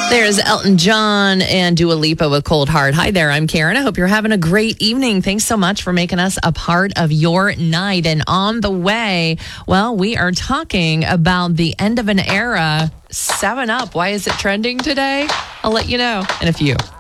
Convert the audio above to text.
There's Elton John and Dua Lipa with Cold Heart. Hi there, I'm Karen. I hope you're having a great evening. Thanks so much for making us a part of your night. And on the way, well, we are talking about the end of an era. 7 Up. Why is it trending today? I'll let you know in a few.